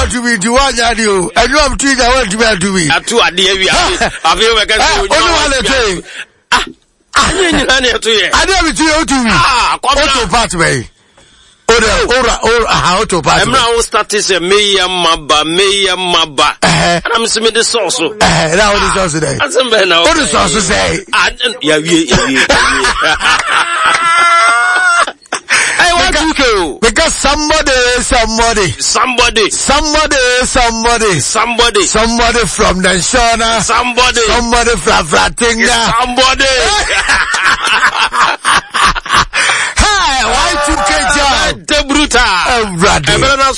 to be to one radio. I love to I want to be to me. At 2 idea we have a guy. I never to you to me. Auto part way. Auto part. I'm now starting to me mabba. And I'm seeing the sauce. Now the sauce today. What the sauce say? Because somebody from the Shona, somebody from Flatinga, Hey, why to get job? The brutal.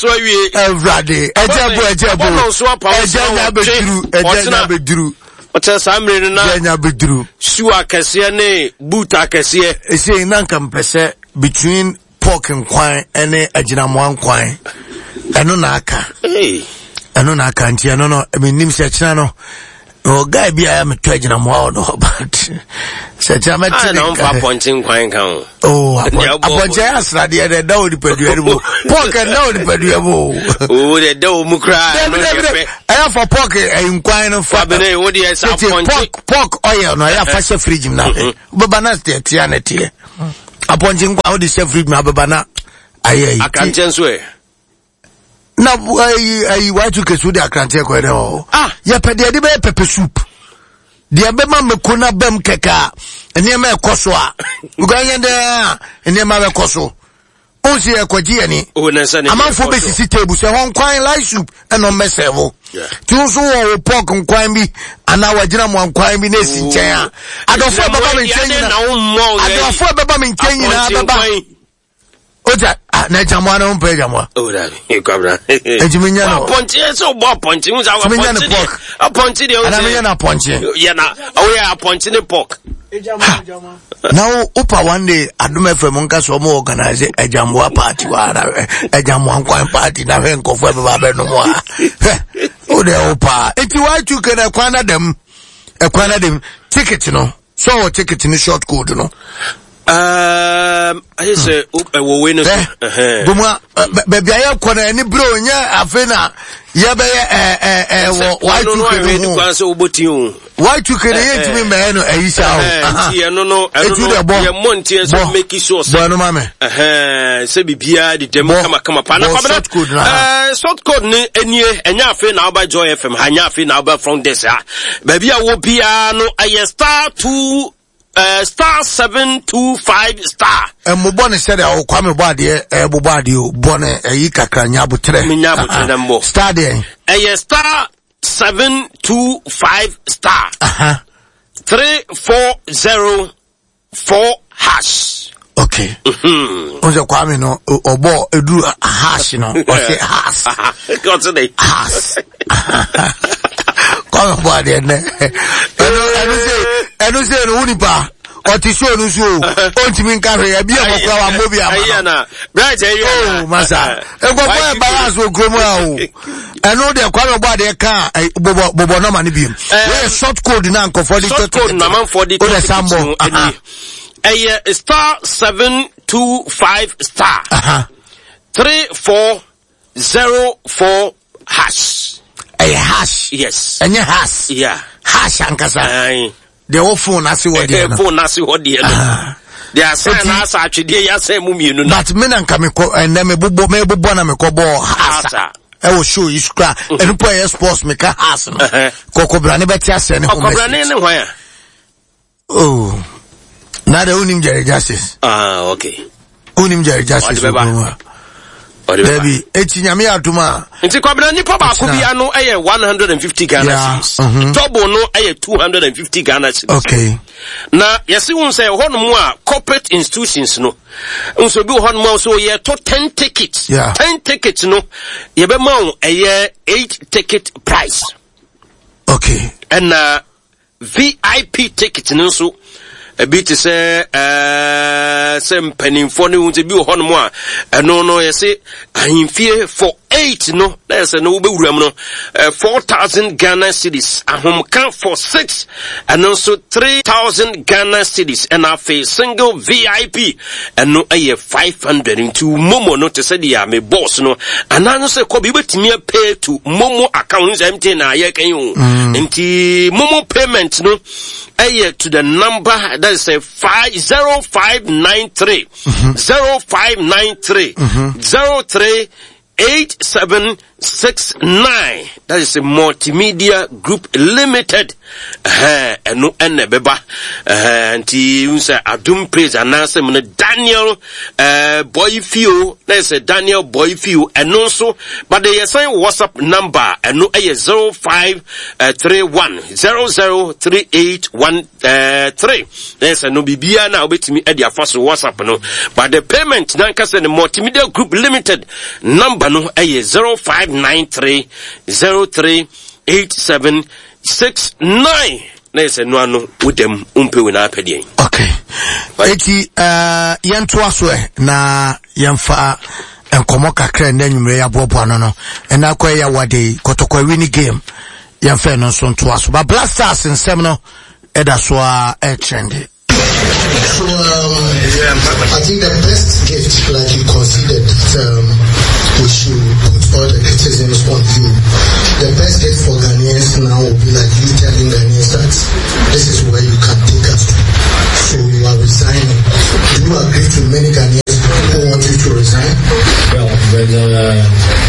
What's I'm reading now? Sua Cassiane, Buta Cassia. It's saying Nankam Pese between pork and quine and a Jinamwan quine. I know Naka. Hey. I know Naka, and I know, I mean, Nimsa Chano. Oh, guy, be I am a tragedy. I'm wild about such a matter. I don't pointing quine count. Oh, upon Jas, the other door, the Peduable. Pork and no, the Peduable. Oh, the door, Mukra. I have for pocket and inquiring of Fabine. What do you say? Pork oil, no, I have a fridge now. Babanas, the Tianity. Upon Jim, how the chef read my babana. I can't answer. Now, I want to get with the Atlantic. Ya pedi pepper soup. The Abema Mekuna Bem Keka, and near my Koswa. Going there, and near my Koso. Only a Quagiani. I'm out for basic tables, a home quine light soup, and on Messevo. Two so pork and quine me, and now I didn't want quine me in chair. I don't feel about me changing. I don't feel about me changing. Oja, na jamwana umpe jamwa. Oda, ikabra. Ejiminyano. Ponchi so bo ponchi unza wa ponchi. A ponchi de unza. Anaminyana ponchi. Yana, oya ponchi ne pork. Ejamwa. Now upa one day adume fe monka so mo organize ejamwa party wa ejamwa nkwan party na he nkofo e baba be no mo a. Oda upa. Eti wa chuke na kwana dem ticket no. So ticket ni short code no. I say, we win. Buma, baby, I have any bro, yeah, Afena, Yabe, why to create me, man, I shall. No, I do the Monty, so make it so, Mamma. Say, be the demo, come upon a short code, and Yafin, now by Joy FM, Hanyafin, now from this, baby, I will piano, I start to. Star 725 star. Mbone said I kwame body body bone yika kranya butre. Minya butre mbo. Star there. Star 725 star. 3404 hash. Okay. Oje kwame no obo edu hash no. Okay hash. What's the name? Hash. Kwame body ne. Enu se no unipa otisho no so ontimi nkafe ya bia kokwa wa mobi ama na bright oh masa ekwa balance okromo a o enu de kwa no de ka bobo no ma ne bi we short code na nkofo de short code na man for the sambo star 725 star 3404 hash hash yes enye hash yeah hash ankasa the whole phone as you the phone as you the they are saying as actually ya say mu mienu but me na nka me ko na me bobo na me ko bo hasa I will show you scra and play sports me ka has no kokobra ne beti ase ne kokobra ne hwan oh na the unim Jerry Justice okay unim Jerry Justice Baby, etinyame atuma. Nti kwabena nipa ba ko bia no 150 Ghana cedis. Double no 250 Ghana cedis. Okay. Na yesi won say hono a corporate institutions no. Nso bi hono so ye to 10 tickets. 10 tickets no. Ye be ma 8 ticket price. Okay. And VIP ticket no so a bit say some penny for new to be on more and no you say I'm fear for 8 no there's no be wuram no 4,000 Ghana cedis ahom kan for 6 and also 3,000 Ghana cedis and a single VIP and no 500 into Momo no to say dia me boss no and I no say ko bi betimi pay to Momo account MTN na ye kan you nti Momo payment no to the number that is 0593 0593 038769. That is a multimedia group limited. And no beba. And he say Adum praise and answer Daniel Boyfew. There's a Daniel Boyfew and also but they say WhatsApp number and no 0531 003813. There's a no bibia now bet me at your first WhatsApp no. But the payment nanka say the multimedia group limited number no 0593 038769. There's a no with them umpe wina pedi. Okay. Eti yantu aswe na yamfa enkomo kakra na nwumre ya bobo no and akwa ya wade kotokwa winning game yamfa no so nto aso ba Blasters nsem no eda so a trendy. So I think the best gift, like you considered, we should put all the criticisms on you. The best gift for Ghanaians now will be like you telling Ghanaians that this is where you can take us to. So you are resigning. Do you agree to many Ghanaians who want you to resign? Well,